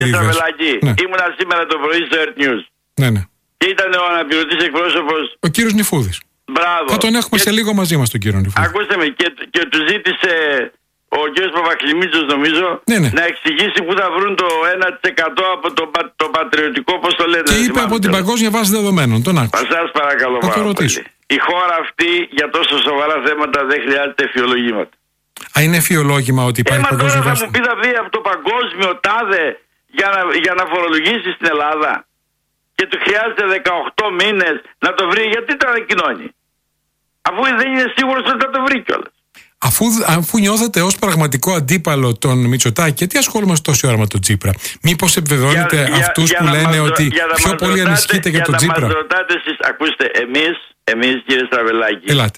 Στραβελάκη, ήμουνα σήμερα το πρωί στο Earth News. Ναι. Και ήταν ο αναπληρωτής εκπρόσωπος. Ο κύριος Νιφούδης. Μπράβο. Θα τον έχουμε σε λίγο μαζί μας τον κύριο Νιφούδη. Ακούστε με, και του ζήτησε ο κύριος Παπακλημίτσος, νομίζω, να εξηγήσει πού θα βρουν το 1% από το πατριωτικό, πώς το λένε. Και είπε από την παγκόσμια βάση δεδομένων. Τον άκουσα. Σας παρακαλώ πάρα πολύ. Η χώρα αυτή για τόσο σοβαρά θέματα δεν χρειάζεται εφιολογήματα. Είναι εφιολόγημα ότι υπάρχει παγκόσμια βάση. Θα μου πει θα βγει από το παγκόσμιο τάδε για να φορολογήσει στην Ελλάδα. Και του χρειάζεται 18 μήνες να το βρει. Γιατί το ανακοινώνει? Αφού δεν είναι σίγουρος ότι θα το βρει κιόλας. Αφού νιώθετε ως πραγματικό αντίπαλο τον Μητσοτάκη, γιατί ασχολούμαστε τόση ώρα με τον Τσίπρα? Μήπως επιβεβαιώνετε αυτούς που λένε ότι πιο πολύ ανησυχείτε για τον Τσίπρα? Για να μας ρωτάτε εσείς, ακούστε, εμείς κύριε Στραβελάκη, ελάτε.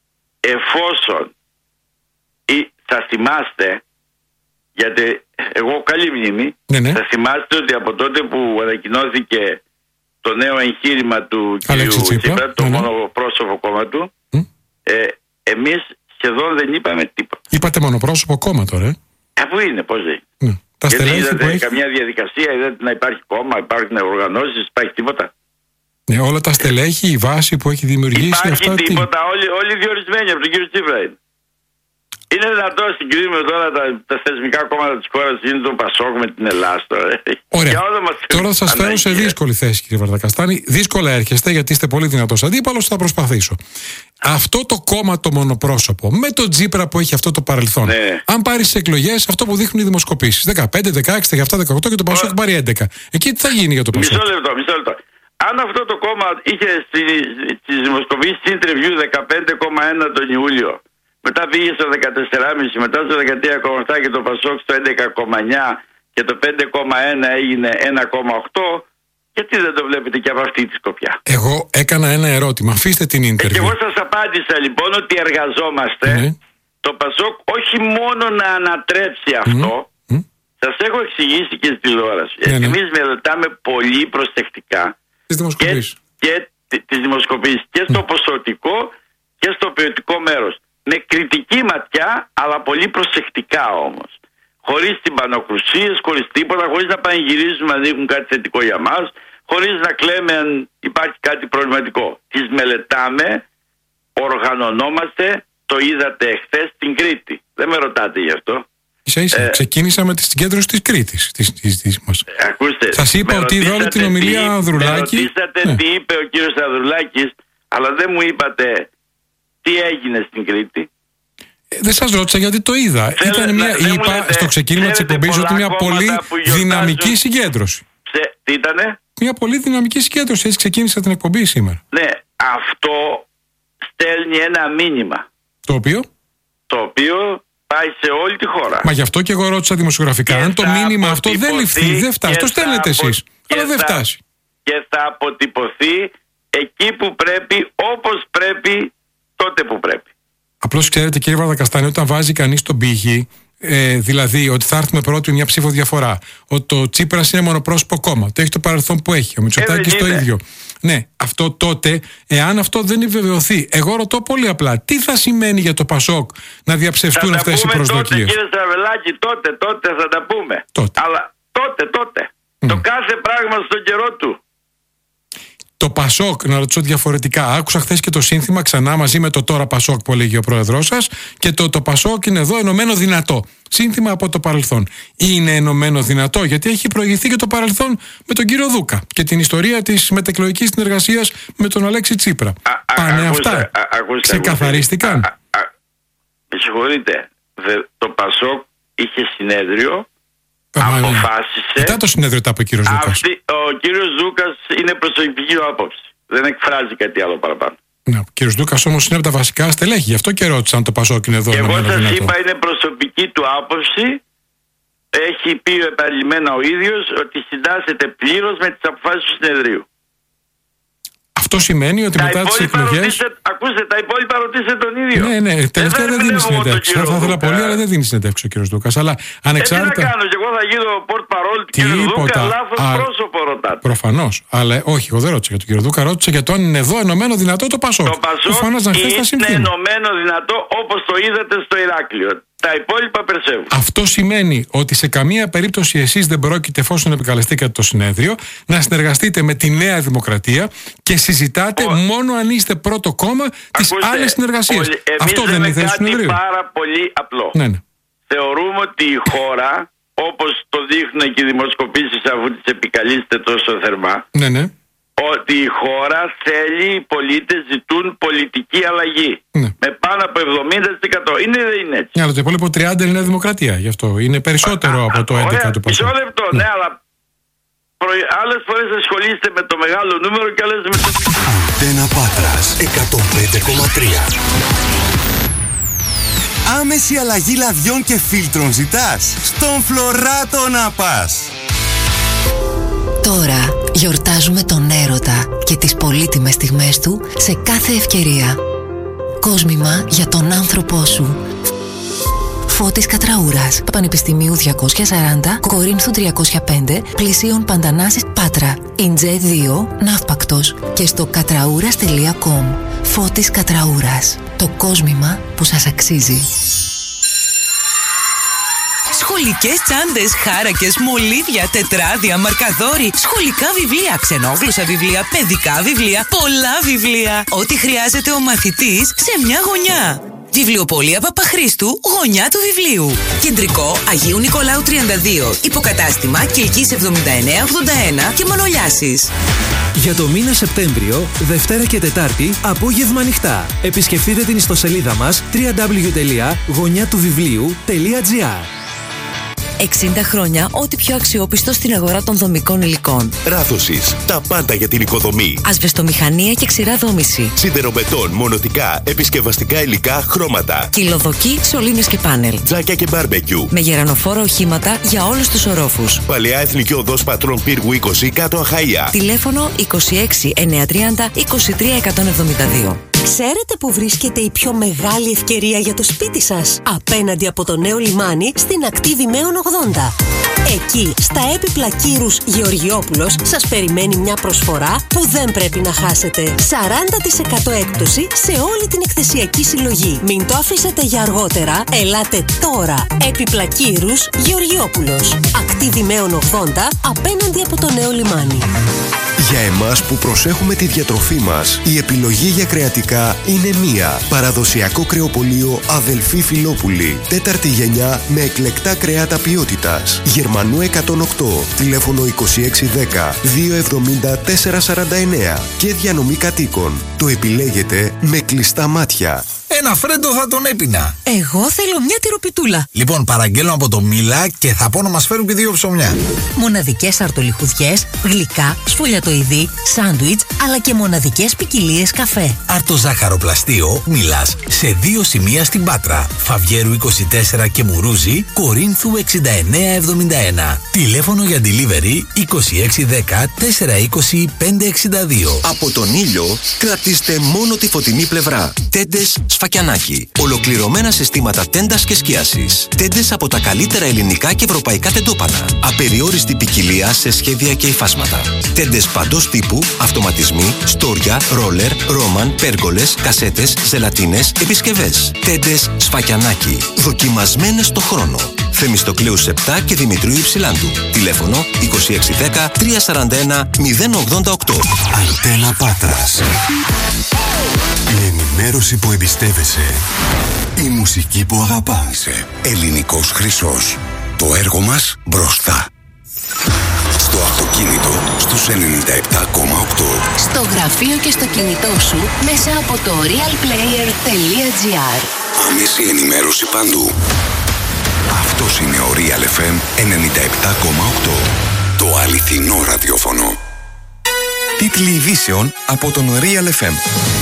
Εφόσον θα θυμάστε, γιατί εγώ καλή μνήμη, θα θυμάστε ότι από τότε που ανακοινώθηκε το νέο εγχείρημα του κ. Τσίπρα, το μονοπρόσωπο κόμμα του, εμείς σχεδόν δεν είπαμε τίποτα. Είπατε μονοπρόσωπο κόμμα τώρα, Αφού είναι, πώς δεν είναι. Γιατί είδατε καμιά διαδικασία, είδατε να υπάρχει κόμμα, υπάρχουν οργανώσεις, υπάρχει τίποτα? Ναι, όλα τα στελέχη, η βάση που έχει δημιουργήσει υπάρχει αυτά. Τίποτα, όλοι διορισμένοι από τον κύριο Τσίπρα είναι. Είναι δυνατόν να συγκρίνουμε τώρα τα θεσμικά κόμματα της χώρας, είναι το Πασόκ με την Ελλάδα τώρα? Ωραία. Τώρα θα σας φέρω σε δύσκολη θέση, κύριε Βαρδακαστάνη. Δύσκολα έρχεστε, γιατί είστε πολύ δυνατός αντίπαλος. Θα προσπαθήσω. Αυτό το κόμμα το μονοπρόσωπο, με τον Τσίπρα που έχει αυτό το παρελθόν, αν πάρει στις εκλογές, αυτό που δείχνουν οι δημοσκοπήσεις, 15, 16, 17, 18 και το Πασόκ πάρει 11. Εκεί τι θα γίνει για το Πασόκ? Μισό λεπτό. Αν αυτό το κόμμα είχε στις δημοσκοπήσεις interview 15,1 τον Ιούλιο, μετά πήγε στο 14,5, μετά στο 13,7 και το Πασόκ στο 11,9 και το 5,1 έγινε 1,8, γιατί δεν το βλέπετε και από αυτή τη σκοπιά? Εγώ έκανα ένα ερώτημα, αφήστε την interview. Και εγώ σας απάντησα λοιπόν ότι εργαζόμαστε το Πασόκ όχι μόνο να ανατρέψει αυτό, σας έχω εξηγήσει και στην τηλεόραση. Εμείς μελετάμε πολύ προσεκτικά τις δημοσκοπήσεις και στο ποσοτικό και στο ποιοτικό μέρος. Με κριτική ματιά, αλλά πολύ προσεκτικά όμως. Χωρίς τυμπανοκρουσίες, χωρίς τίποτα, χωρίς να πανηγυρίζουμε αν έχουν κάτι θετικό για μας, χωρίς να κλαίμε αν υπάρχει κάτι προβληματικό. Τις μελετάμε, οργανωνόμαστε, το είδατε εχθές στην Κρήτη. Δεν με ρωτάτε γι' αυτό. Ξεκίνησα με τη συγκέντρωση της Κρήτης. Ακούστε, σας είπα ότι είδα όλη την ομιλία Ανδρουλάκη. Με ρωτήσατε τι είπε ο κύριος Ανδρουλάκης, αλλά δεν μου είπατε τι έγινε στην Κρήτη. Δεν σας ρώτησα γιατί το είδα. Είπα στο ξεκίνημα της εκπομπής ότι μια πολύ δυναμική συγκέντρωση. Τι ήτανε? Μια πολύ δυναμική συγκέντρωση. Έτσι ξεκίνησα την εκπομπή σήμερα. Ναι, αυτό στέλνει ένα μήνυμα. Το οποίο πάει σε όλη τη χώρα. Μα γι' αυτό και εγώ ρώτησα δημοσιογραφικά. Αν το μήνυμα αυτό δεν ληφθεί, δεν φτάσει. Το στέλνετε εσείς. Αλλά δεν φτάσει. Και θα αποτυπωθεί εκεί που πρέπει, όπως πρέπει, τότε που πρέπει. Απλώς ξέρετε, κύριε Βαρδακαστάνη, όταν βάζει κανείς τον πύχη, δηλαδή ότι θα έρθουμε πρώτοι μια ψήφο διαφορά, ότι το Τσίπρας είναι μονοπρόσωπο κόμμα, ότι έχει το παρελθόν που έχει, ο Μητσοτάκης το ίδιο. Ναι, αυτό τότε, εάν αυτό δεν επιβεβαιωθεί, εγώ ρωτώ πολύ απλά, τι θα σημαίνει για το Πασόκ να διαψευστούν αυτές οι προσδοκίες? Τότε, κύριε Στραβελάκη, τότε θα τα πούμε. Αλλά τότε. Το κάθε πράγμα στον καιρό του. Το Πασόκ, να ρωτήσω διαφορετικά, άκουσα χθες και το σύνθημα ξανά μαζί με το τώρα Πασόκ που έλεγε ο πρόεδρός σας, και το Πασόκ είναι εδώ ενωμένο δυνατό. Σύνθημα από το παρελθόν. Είναι ενωμένο δυνατό, γιατί έχει προηγηθεί και το παρελθόν με τον κύριο Δούκα και την ιστορία της μετεκλογικής συνεργασίας με τον Αλέξη Τσίπρα. Πάνε αυτά? Ξεκαθαρίστηκαν? Με συγχωρείτε, το Πασόκ είχε συνέδριο. Αποφάσισε. Μετά το συνέδριο τα είπε ο κύριος Δούκας. Ο κύριος Δούκας είναι προσωπική άποψη. Δεν εκφράζει κάτι άλλο παραπάνω. Ναι, ο κύριος Δούκας όμως είναι από τα βασικά στελέχη. Γι' αυτό και ρώτησα αν το Πασόκ είναι εδώ. Εγώ σας είπα, είναι προσωπική του άποψη. Έχει πει επανειλημμένα ο ίδιος ότι συντάσσεται πλήρως με τις αποφάσεις του συνεδρίου. Αυτό σημαίνει ότι μετά τις εκλογές. Ακούστε, τα υπόλοιπα ρωτήστε τον ίδιο. Ναι, τελευταία δεν δίνει συνεντεύξη. Θα ήθελα πολύ, αλλά δεν δίνει συνεντεύξη ο κύριος Δούκας. Αλλά ανεξάρτητα. Τι να κάνω, και εγώ θα γίνω port parole του κύριου Δούκα, λάθος πρόσωπο. ρωτάτε? Προφανώς. Αλλά όχι, εγώ δεν ρώτησα για τον κύριο Δούκα, ρώτησα για το αν είναι εδώ ενωμένο δυνατό το Πασόκ. Το Πασόκ είναι ενωμένο δυνατό, όπως το είδατε στο Ηράκλειο. Τα υπόλοιπα περσεύουν. Αυτό σημαίνει ότι σε καμία περίπτωση εσείς δεν πρόκειται, εφόσον επικαλεστήκατε το συνέδριο, να συνεργαστείτε με τη Νέα Δημοκρατία και συζητάτε μόνο αν είστε πρώτο κόμμα τις άλλες συνεργασίες. Αυτό δεν είναι η θέση του συνεδρίου. Είναι πάρα πολύ απλό. Ναι. Θεωρούμε ότι η χώρα, όπως το δείχνουν και οι δημοσκοπήσεις, αφού τις επικαλείστε τόσο θερμά, ναι. ότι η χώρα θέλει, οι πολίτες ζητούν πολιτική αλλαγή. Ναι. Με πάνω από 70%. Είναι ή δεν είναι έτσι? Ναι, αλλά το υπόλοιπο 30% είναι Δημοκρατία. Γι' αυτό είναι περισσότερο από το 11% του Πασόκ. Μισό λεπτό, ναι, αλλά άλλες φορές ασχολείστε με το μεγάλο νούμερο και άλλες με το... Αντένα Πάτρας 105,3. Άμεση αλλαγή λαδιών και φίλτρων ζητάς? Στον Φλωράτο να πας. Τώρα γιορτάζουμε τον έρωτα και τις πολύτιμες στιγμές του σε κάθε ευκαιρία. Κόσμημα για τον άνθρωπό σου. Φώτης Κατραούρας, Πανεπιστημίου 240, Κορίνθου 305, Πλησίων Παντανάσης, Πάτρα. Ιντζέ 2, Ναύπακτος και στο κατραούρας.com. Φώτης Κατραούρας. Το κόσμημα που σας αξίζει. Σχολικές τσάντες, χάρακες, μολύβια, τετράδια, μαρκαδόροι, σχολικά βιβλία, ξενόγλωσσα βιβλία, παιδικά βιβλία, πολλά βιβλία. Ό,τι χρειάζεται ο μαθητής σε μια γωνιά. Βιβλιοπωλεία Παπαχρήστου, γωνιά του βιβλίου. Κεντρικό Αγίου Νικολάου 32. Υποκατάστημα Κιλκής 7981 και Μανολιάσης. Για το μήνα Σεπτέμβριο, Δευτέρα και Τετάρτη, απόγευμα ανοιχτά. Επισκεφτείτε την ιστοσελίδα μας www.γωνιατουβιβλίου.gr. 60 χρόνια, ό,τι πιο αξιόπιστο στην αγορά των δομικών υλικών. Ράδωσης, τα πάντα για την οικοδομή. Ασβεστομηχανία και ξηρά δόμηση. Σιδεροβετόν, μονοτικά, επισκευαστικά υλικά, χρώματα. Κυλοδοκή, σωλήνες και πάνελ. Τζάκια και μπάρμπεκιου. Με γερανοφόρα οχήματα για όλους τους ορόφους. Παλαιά Εθνική Οδός Πατρών Πύργου 20, κάτω Αχαΐα. Τηλέφωνο 26 930 23 172. Ξέρετε που βρίσκεται η πιο μεγάλη ευκαιρία για το σπίτι σας? Απέναντι από το νέο λιμάνι στην ακτή Δημαίων 80. Εκεί, στα έπιπλα Κύρους Γεωργιόπουλος, σας περιμένει μια προσφορά που δεν πρέπει να χάσετε. 40% έκπτωση σε όλη την εκθεσιακή συλλογή. Μην το αφήσετε για αργότερα. Ελάτε τώρα. Έπιπλα Κύρους Γεωργιόπουλος. Ακτή Δημαίων 80, απέναντι από το νέο λιμάνι. Για εμάς που προσέχουμε τη διατροφή μας, η επιλογή για κρεατικά είναι μία. Παραδοσιακό κρεοπωλείο Αδελφή Φιλόπουλη. 4η γενιά με εκλεκτά κρεάτα ποιότητας. Γερμανού 108, τηλέφωνο 2610 270 449 και διανομή κατοίκων. Το επιλέγετε με κλειστά μάτια. Ένα φρέντο θα τον έπινα. Εγώ θέλω μια τυροπιτούλα. Λοιπόν, παραγγέλνω από το Μίλα και θα πω να μας φέρουν και 2 ψωμιά. Μοναδικές αρτολιχουδιές, γλυκά, σφολιατοειδή, σάντουιτς, αλλά και μοναδικές ποικιλίες καφέ. Αρτοζάχαροπλαστείο Μίλας σε 2 σημεία στην Πάτρα. Φαβιέρου 24 και Μουρούζι, Κορίνθου 6971. Τηλέφωνο για delivery 2610 420 562. Από τον ήλιο κρατήστε μόνο τη φωτεινή πλευρά. Τέντες Σφακιανάκι. Ολοκληρωμένα συστήματα τέντας και σκίασης. Τέντες από τα καλύτερα ελληνικά και ευρωπαϊκά τεντόπανα. Απεριόριστη ποικιλία σε σχέδια και υφάσματα. Τέντες παντός τύπου, αυτοματισμοί, στόρια, ρόλερ, ρόμαν, πέργολες, κασέτες, ζελατίνες, επισκευές. Τέντες Σφακιανάκι. Δοκιμασμένες στο χρόνο. Θεμιστοκλέου 7 και Δημητρίου Υψηλάντου. Τηλέφωνο 2610 341 088. Αντένα Πάτρας. Η ενημέρωση που εμπιστεύεσαι. Η μουσική που αγαπάς. Ελληνικός Χρυσός. Το έργο μας μπροστά. Στο αυτοκίνητο στους 97,8. Στο γραφείο και στο κινητό σου μέσα από το realplayer.gr. Άμεση ενημέρωση παντού. Αυτός είναι ο Real FM 97,8. Το αληθινό ραδιόφωνο. Τίτλοι ειδήσεων από τον Real FM.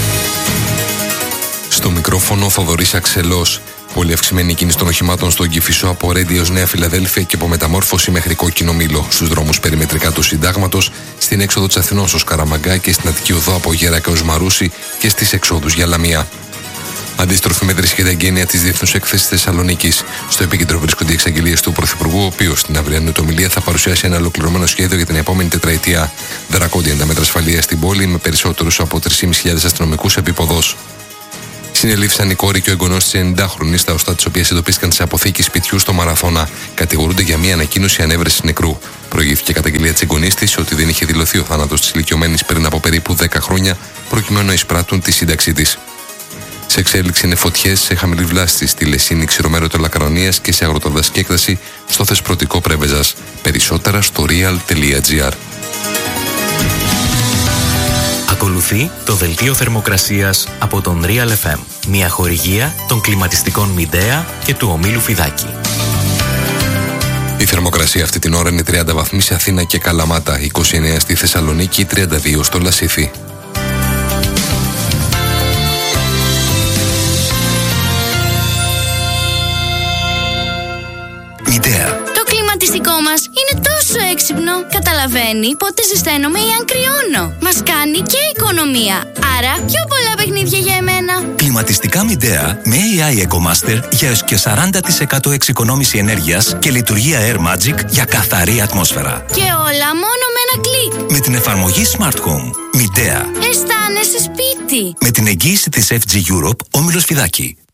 Στο μικρόφωνο Θοδωρής Αξελός. Πολύ αυξημένη κίνηση των οχημάτων στον Κηφισό από Ρέντι έως Νέα Φιλαδέλφια και από μεταμόρφωση μέχρι Κόκκινο Μήλο. Στους δρόμους περιμετρικά του Συντάγματος, στην έξοδο της Αθηνός ως Καραμαγκά και στην Αττική Οδό από Γέρακα ως Μαρούσι και στις εξόδους για Λαμία. Αντίστροφη μέτρηση για τα εγγένεια της Διεθνούς Έκθεσης Θεσσαλονίκης. Στο επίκεντρο βρίσκονται οι εξαγγελίες του Πρωθυπουργού, ο οποίος στην αυριανή του ομιλία θα παρουσιάσει ένα ολοκληρωμένο σχέδιο για την επόμενη τετραετία. Δρακόντια τα μέτρα ασφαλείας στην πόλη, με περισσότερους από 3.500 αστυνομικούς επίποδος. Συνελήφθησαν η κόρη και ο εγγονός της 90χρονης, τα οστά της οποίας εντοπίστηκαν σε αποθήκη σπιτιού στο Μαραθώνα. Κατηγορούνται για μια ανακοίνωση ανέβρεσης νεκρού. Προηγήθηκε καταγγελία της εγγονής της ότι δεν είχε δηλωθεί ο θάνατος της ηλικιωμένης πριν από περίπου 10 χρόνια, προκειμένου να εισπράττουν τη σύνταξή της. Σε εξέλιξη είναι φωτιές σε χαμηλή βλάστη στη Λεσίνη, Ξηρομέρωτο Λακρονίας και σε αγροτοδασική έκταση στο Θεσπρωτικό Πρέβεζας. Περισσότερα στο real.gr. Ακολουθεί το δελτίο θερμοκρασίας από τον Real FM. Μια χορηγία των κλιματιστικών Μιντέα και του ομίλου Φιδάκη. Η θερμοκρασία αυτή την ώρα είναι 30 βαθμοί σε Αθήνα και Καλαμάτα, 29 στη Θεσσαλονίκη, 32 στο Λασίθι. Μιντέα. Το κλιματιστικό μας είναι τόσο έξυπνο. Καταλαβαίνει πότε ζεσταίνομαι ή αν κρυώνω. Μας κάνει και οικονομία. Άρα πιο πολλά παιχνίδια για εμένα. Κλιματιστικά Μιντέα με AI EcoMaster για έως και 40% εξοικονόμηση ενέργειας και λειτουργία Air Magic για καθαρή ατμόσφαιρα. Και όλα μόνο με ένα κλικ. Με την εφαρμογή Smart Home. Μιντέα. Αισθάνεσαι σπίτι. Με την εγγύηση της FG Europe, όμιλος Φιδάκη.